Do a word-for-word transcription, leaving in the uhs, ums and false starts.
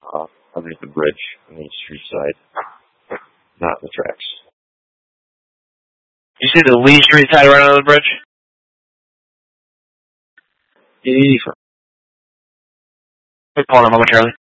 uh, underneath the bridge on the street side, not the tracks. You see the Lee Street side right under the bridge? eighty-four. We're calling him momentarily.